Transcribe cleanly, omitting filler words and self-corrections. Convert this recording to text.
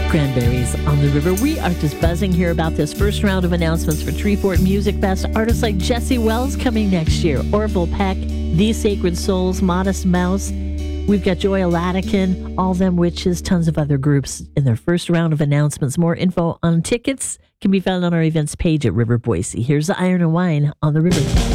Cranberries on the River. We are just buzzing here about this first round of announcements for Treefort Music Fest. Artists like Jesse Wells coming next year, Orville Peck, The Sacred Souls, Modest Mouse. We've got Joy Aladican, All Them Witches, tons of other groups in their first round of announcements. More info on tickets can be found on our events page at River Boise. Here's the Iron and Wine on the River.